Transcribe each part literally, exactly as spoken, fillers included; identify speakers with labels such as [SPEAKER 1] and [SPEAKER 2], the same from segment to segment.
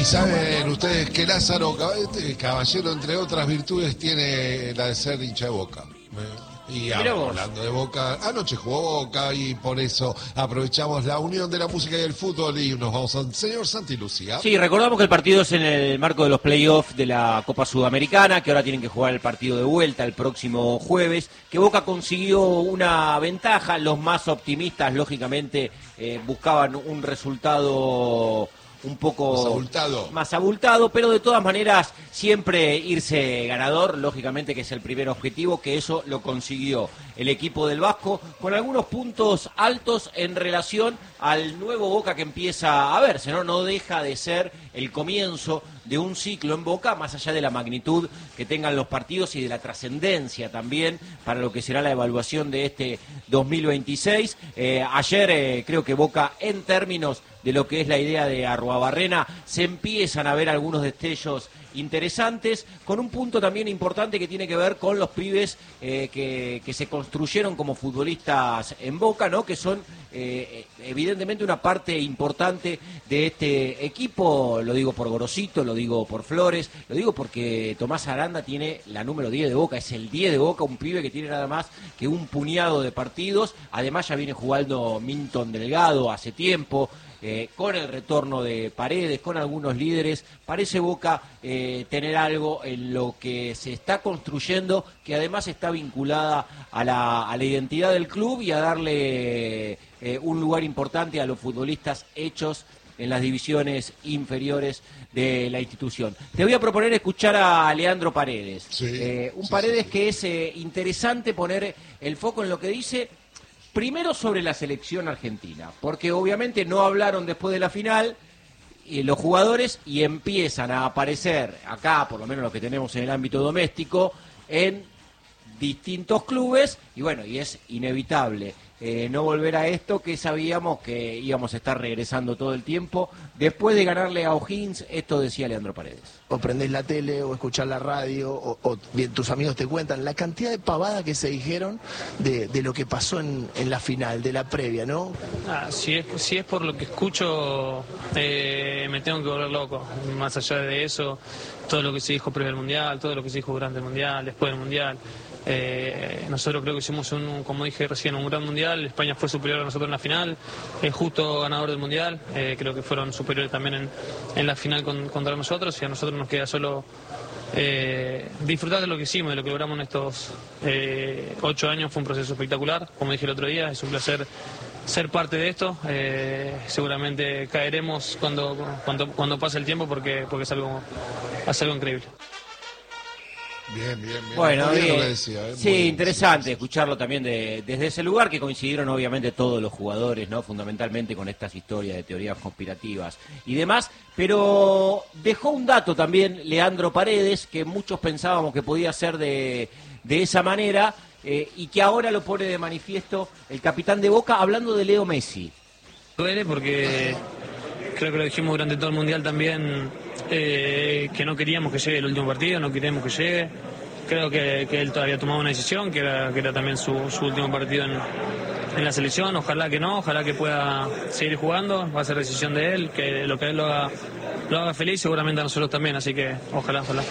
[SPEAKER 1] Y saben ustedes que Lázaro Caballero, entre otras virtudes, tiene la de ser hincha de Boca. Y hablando de Boca, anoche jugó Boca y por eso aprovechamos la unión de la música y el fútbol y nos vamos al señor Santi Lucía.
[SPEAKER 2] Sí, recordamos que el partido es en el marco de los playoffs de la Copa Sudamericana, que ahora tienen que jugar el partido de vuelta el próximo jueves, que Boca consiguió una ventaja. Los más optimistas, lógicamente, eh, buscaban un resultado un poco
[SPEAKER 1] más abultado.
[SPEAKER 2] más abultado, pero de todas maneras siempre irse ganador, lógicamente que es el primer objetivo, que eso lo consiguió el equipo del Vasco, con algunos puntos altos en relación al nuevo Boca que empieza a verse, ¿no? No deja de ser el comienzo de un ciclo en Boca, más allá de la magnitud que tengan los partidos y de la trascendencia también para lo que será la evaluación de este dos mil veintiséis. Eh, ayer eh, creo que Boca, en términos de lo que es la idea de Arruabarrena, se empiezan a ver algunos destellos interesantes, con un punto también importante que tiene que ver con los pibes eh, que, que se construyeron como futbolistas en Boca, ¿no? Que son eh, evidentemente una parte importante de este equipo. Lo digo por Gorosito, lo digo por Flores, lo digo porque Tomás Aranda tiene la número diez de Boca, es el diez de Boca, un pibe que tiene nada más que un puñado de partidos. Además ya viene jugando Minton Delgado hace tiempo. Eh, con el retorno de Paredes, con algunos líderes, parece Boca eh, tener algo en lo que se está construyendo, que además está vinculada a la, a la identidad del club y a darle eh, un lugar importante a los futbolistas hechos en las divisiones inferiores de la institución. Te voy a proponer escuchar a Leandro Paredes.
[SPEAKER 1] Sí,
[SPEAKER 2] eh, un
[SPEAKER 1] sí,
[SPEAKER 2] Paredes
[SPEAKER 1] sí.
[SPEAKER 2] que es eh, interesante poner el foco en lo que dice. Primero sobre la selección argentina, porque obviamente no hablaron después de la final y los jugadores y empiezan a aparecer acá, por lo menos los que tenemos en el ámbito doméstico, en distintos clubes y bueno, y es inevitable eh, no volver a esto que sabíamos que íbamos a estar regresando todo el tiempo. Después de ganarle a O'Higgins, esto decía Leandro Paredes.
[SPEAKER 3] O prendés la tele o escuchás la radio o, o bien tus amigos te cuentan la cantidad de pavadas que se dijeron de, de lo que pasó en, en la final, de la previa, ¿no?
[SPEAKER 4] Ah, si, es, si es por lo que escucho, eh, me tengo que volver loco. Más allá de eso, todo lo que se dijo previo al Mundial, todo lo que se dijo durante el Mundial, después del Mundial. Eh, nosotros creo que hicimos, un, como dije recién, un gran Mundial. España fue superior a nosotros en la final, es justo ganador del Mundial. Eh, creo que fueron superiores también en, en la final con, contra nosotros, y a nosotros nos queda solo eh, disfrutar de lo que hicimos, de lo que logramos en estos eh, ocho años. Fue un proceso espectacular, como dije el otro día, es un placer ser parte de esto. Eh, seguramente caeremos cuando, cuando, cuando pase el tiempo porque, porque es algo, es algo increíble.
[SPEAKER 1] Bien, bien, bien.
[SPEAKER 2] Bueno,
[SPEAKER 1] Muy bien
[SPEAKER 2] bien.
[SPEAKER 1] lo que decía, ¿eh?
[SPEAKER 2] Sí,
[SPEAKER 1] Muy bien,
[SPEAKER 2] interesante
[SPEAKER 1] sí, sí.
[SPEAKER 2] escucharlo también de, desde ese lugar, que coincidieron obviamente todos los jugadores, ¿no? Fundamentalmente con estas historias de teorías conspirativas y demás, pero dejó un dato también Leandro Paredes, que muchos pensábamos que podía ser de, de esa manera, eh, y que ahora lo pone de manifiesto el capitán de Boca, hablando de Leo Messi.
[SPEAKER 4] Duele porque creo que lo dijimos durante todo el Mundial también, eh, que no queríamos que llegue el último partido, no queríamos que llegue. Creo que, que él todavía tomaba una decisión, que era, que era también su, su último partido en, en la selección. Ojalá que no, ojalá que pueda seguir jugando, va a ser decisión de él, que lo que él lo haga, lo haga feliz, seguramente a nosotros también, así que ojalá, ojalá.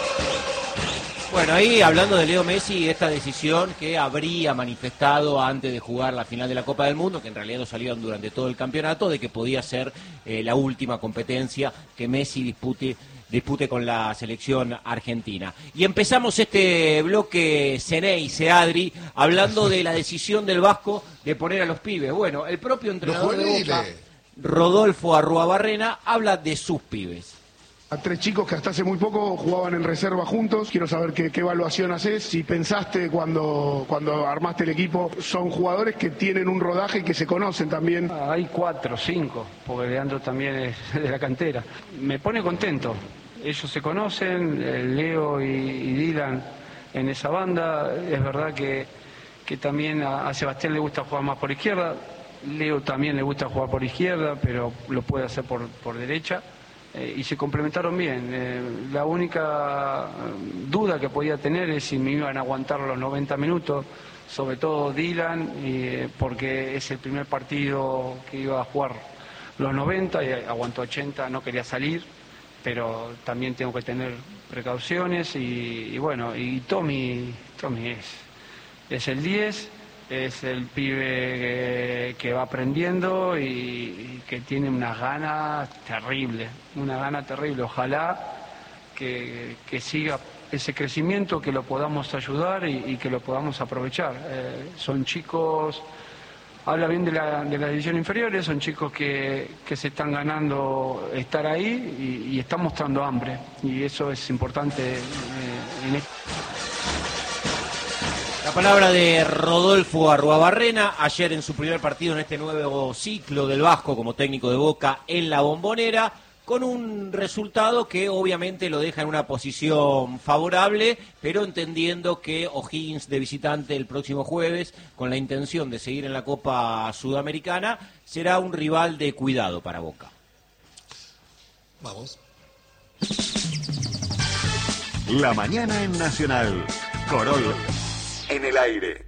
[SPEAKER 2] Bueno, ahí hablando de Leo Messi, esta decisión que habría manifestado antes de jugar la final de la Copa del Mundo, que en realidad no salieron durante todo el campeonato, de que podía ser eh, la última competencia que Messi dispute, dispute con la selección argentina. Y empezamos este bloque Ceney, Seadri, hablando de la decisión del Vasco de poner a los pibes. Bueno, el propio entrenador de Boca, Rodolfo Arruabarrena, habla de sus pibes.
[SPEAKER 5] A tres chicos que hasta hace muy poco jugaban en reserva juntos. Quiero saber qué, qué evaluación haces. Si pensaste cuando, cuando armaste el equipo, son jugadores que tienen un rodaje y que se conocen también.
[SPEAKER 6] Ah, hay cuatro, cinco, porque Leandro también es de la cantera. Me pone contento. Ellos se conocen, Leo y, y Dylan en esa banda. Es verdad que, que también a, a Sebastián le gusta jugar más por izquierda. Leo también le gusta jugar por izquierda, pero lo puede hacer por, por derecha. Eh, y se complementaron bien. Eh, la única duda que podía tener es si me iban a aguantar los noventa minutos, sobre todo Dylan, eh, porque es el primer partido que iba a jugar los noventa y aguantó ochenta, no quería salir. pero también tengo que tener precauciones y, y bueno, y Tommy, Tommy es, es el diez, es el pibe que, que va aprendiendo y, y que tiene unas ganas terribles, una gana terrible. Ojalá que, que siga ese crecimiento, que lo podamos ayudar y, y que lo podamos aprovechar. Eh, son chicos, habla bien de la, de las divisiones inferiores, son chicos que, que se están ganando estar ahí y, y están mostrando hambre, y eso es importante eh, en este.
[SPEAKER 2] La palabra de Rodolfo Arruabarrena, ayer en su primer partido en este nuevo ciclo del Vasco como técnico de Boca en la Bombonera, con un resultado que obviamente lo deja en una posición favorable, pero entendiendo que O'Higgins de visitante el próximo jueves, con la intención de seguir en la Copa Sudamericana, será un rival de cuidado para Boca.
[SPEAKER 1] Vamos.
[SPEAKER 7] La mañana en Nacional. Corol en el aire.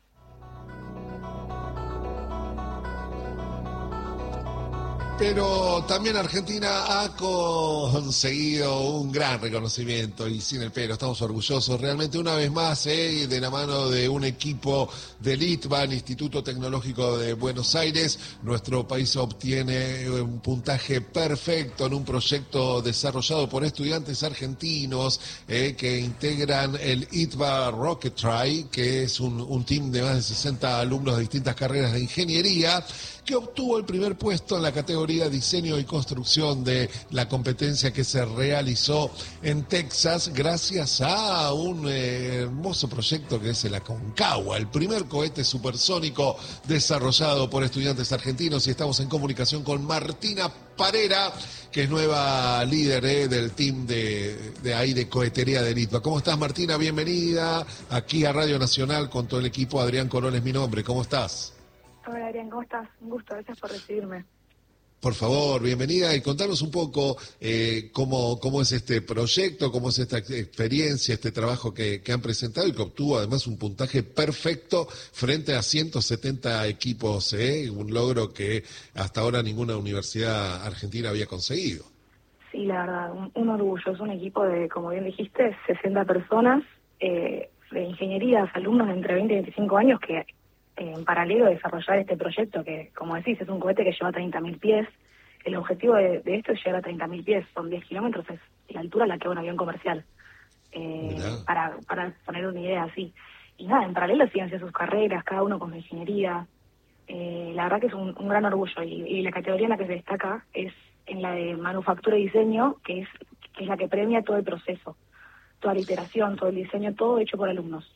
[SPEAKER 1] Pero también Argentina ha conseguido un gran reconocimiento y sin el pero, estamos orgullosos realmente una vez más, eh, de la mano de un equipo del I T B A, el Instituto Tecnológico de Buenos Aires. Nuestro país obtiene un puntaje perfecto en un proyecto desarrollado por estudiantes argentinos eh, que integran el I T B A Rocket Try, que es un, un team de más de sesenta alumnos de distintas carreras de ingeniería, que obtuvo el primer puesto en la categoría diseño y construcción de la competencia que se realizó en Texas gracias a un eh, hermoso proyecto que es el Aconcagua, el primer cohete supersónico desarrollado por estudiantes argentinos. Y estamos en comunicación con Martina Parera, que es nueva líder eh, del team de, de ahí de cohetería de I T B A. ¿Cómo estás, Martina? Bienvenida aquí a Radio Nacional con todo el equipo. Adrián Corol es mi nombre. ¿Cómo estás?
[SPEAKER 8] Hola Adrián, ¿cómo estás? Un gusto, gracias por recibirme.
[SPEAKER 1] Por favor, bienvenida y contanos un poco eh, cómo, cómo es este proyecto, cómo es esta experiencia, este trabajo que, que han presentado y que obtuvo además un puntaje perfecto frente a ciento setenta equipos, eh, un logro que hasta ahora ninguna universidad argentina había conseguido.
[SPEAKER 8] Sí, la verdad, un, un orgullo. Es un equipo de, como bien dijiste, sesenta personas, eh, de ingenierías, alumnos de entre veinte y veinticinco años que en paralelo desarrollar este proyecto que, como decís, es un cohete que lleva treinta mil pies. El objetivo de, de esto es llegar a treinta mil pies, son diez kilómetros, es la altura a la que va un avión comercial, eh, para, para poner una idea así. Y nada, en paralelo siguen haciendo sus carreras, cada uno con su ingeniería. Eh, la verdad que es un, un gran orgullo, y, y la categoría en la que se destaca es en la de manufactura y diseño, que es, que es la que premia todo el proceso, toda la iteración, todo el diseño, todo hecho por alumnos.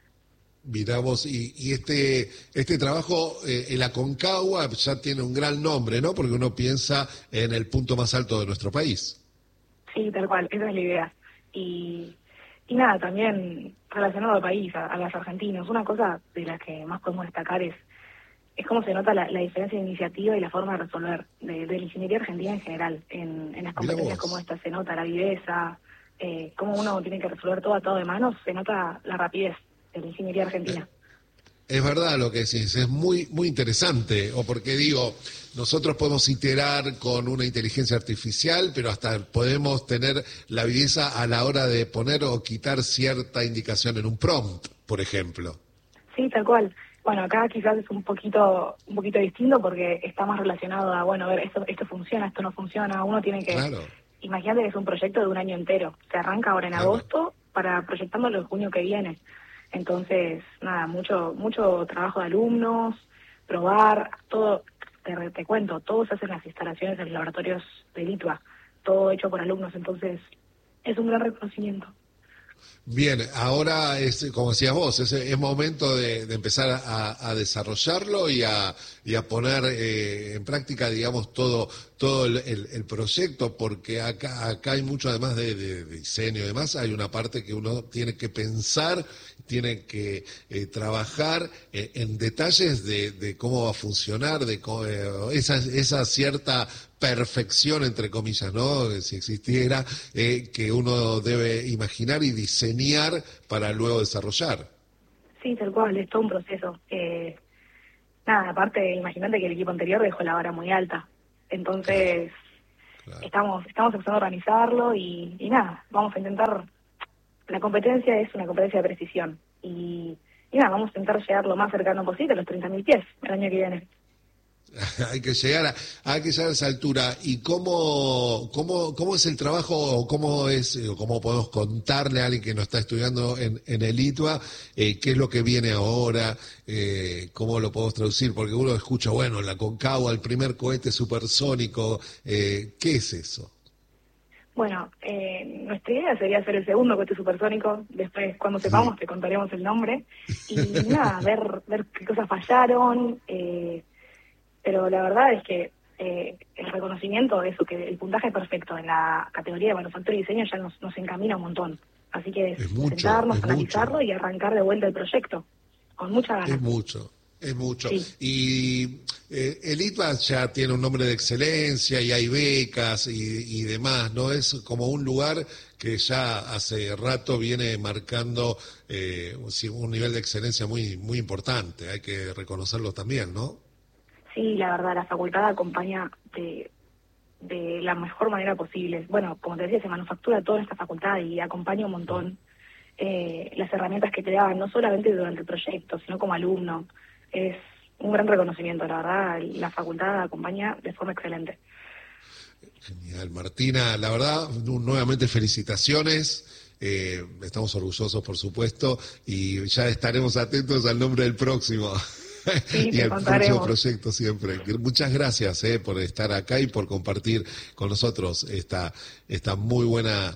[SPEAKER 1] Miramos, y, y este este trabajo, eh, el Aconcagua, ya tiene un gran nombre, ¿no? Porque uno piensa en el punto más alto de nuestro país.
[SPEAKER 8] Sí, tal cual, esa es la idea. Y, y nada, también relacionado al país, a, a los argentinos, una cosa de la que más podemos destacar es es cómo se nota la, la diferencia de iniciativa y la forma de resolver de, de la ingeniería argentina en general. En, en las competencias como esta se nota la viveza, eh, cómo uno tiene que resolver todo atado de manos, se nota la rapidez de la ingeniería argentina.
[SPEAKER 1] Es verdad lo que decís, es muy muy interesante, o porque digo, nosotros podemos iterar con una inteligencia artificial, pero hasta podemos tener la viveza a la hora de poner o quitar cierta indicación en un prompt, por ejemplo.
[SPEAKER 8] Sí, tal cual. Bueno, acá quizás es un poquito un poquito distinto porque está más relacionado a, bueno, a ver, esto, esto funciona, esto no funciona, uno tiene que...
[SPEAKER 1] Claro.
[SPEAKER 8] Imagínate que es un proyecto de un año entero, se arranca ahora en claro. agosto para proyectándolo en junio que viene. Entonces, nada, mucho mucho trabajo de alumnos, probar, todo, te, te cuento, todo se hace en las instalaciones de los laboratorios de I T B A, todo hecho por alumnos, entonces es un gran reconocimiento.
[SPEAKER 1] Bien, ahora es, como decías vos, es, es momento de, de empezar a, a desarrollarlo y a, y a poner eh, en práctica, digamos, todo todo el, el, el proyecto, porque acá acá hay mucho, además de, de, de diseño y demás, hay una parte que uno tiene que pensar, tiene que eh, trabajar eh, en detalles de, de cómo va a funcionar, de cómo, eh, esa, esa cierta perfección, entre comillas, ¿no? Si existiera, eh, que uno debe imaginar y diseñar para luego desarrollar.
[SPEAKER 8] Sí, tal cual, es todo un proceso. Eh, nada, aparte, imagínate que el equipo anterior dejó la vara muy alta. Entonces, claro. estamos estamos empezando a organizarlo y, y nada, vamos a intentar, la competencia es una competencia de precisión y, y nada, vamos a intentar llegar lo más cercano posible a los treinta mil pies el año que viene.
[SPEAKER 1] hay que llegar a, hay que llegar a esa altura. ¿Y cómo, cómo, cómo es el trabajo, o cómo es, o cómo podemos contarle a alguien que nos está estudiando en, en el I T U A, eh, qué es lo que viene ahora, eh, cómo lo podemos traducir? Porque uno escucha, bueno, la Aconcagua, el primer cohete supersónico, eh, ¿qué es eso?
[SPEAKER 8] Bueno, eh, nuestra idea sería hacer el segundo cohete supersónico. Después, cuando sepamos, sí. te contaremos el nombre. Y nada, ver, ver qué cosas fallaron, eh, pero la verdad es que eh, el reconocimiento de eso, que el puntaje perfecto en la categoría de manufactura y diseño ya nos, nos encamina un montón. Así que es, es mucho, sentarnos, es analizarlo mucho. Y arrancar de vuelta el proyecto, con mucha ganas.
[SPEAKER 1] Es mucho, es mucho.
[SPEAKER 8] Sí.
[SPEAKER 1] Y eh, el I T U A ya tiene un nombre de excelencia y hay becas y, y demás, ¿no? Es como un lugar que ya hace rato viene marcando eh, un nivel de excelencia muy, muy importante, hay que reconocerlo también, ¿no?
[SPEAKER 8] Sí, la verdad, la facultad acompaña de, de la mejor manera posible. Bueno, como te decía, se manufactura toda esta facultad y acompaña un montón eh, las herramientas que te daban, no solamente durante el proyecto, sino como alumno. Es un gran reconocimiento, la verdad, la facultad acompaña de forma excelente.
[SPEAKER 1] Genial, Martina, la verdad, nuevamente felicitaciones. Eh, estamos orgullosos, por supuesto, y ya estaremos atentos al nombre del próximo.
[SPEAKER 8] Sí,
[SPEAKER 1] y el próximo proyecto siempre. Muchas gracias eh, por estar acá y por compartir con nosotros esta esta muy buena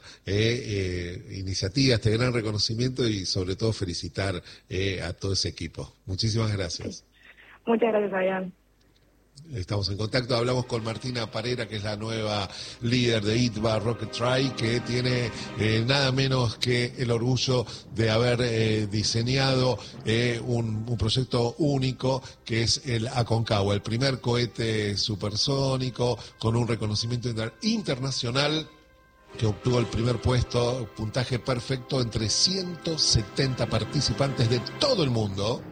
[SPEAKER 1] eh, eh, iniciativa, este gran reconocimiento y sobre todo felicitar eh, a todo ese equipo. Muchísimas gracias.
[SPEAKER 8] Sí. Muchas gracias, Adrián.
[SPEAKER 1] Estamos en contacto, hablamos con Martina Parera, que es la nueva líder de I T B A Rocket Try, que tiene eh, nada menos que el orgullo de haber eh, diseñado eh, un, un proyecto único, que es el Aconcagua, el primer cohete supersónico con un reconocimiento inter- internacional que obtuvo el primer puesto, puntaje perfecto entre ciento setenta participantes de todo el mundo.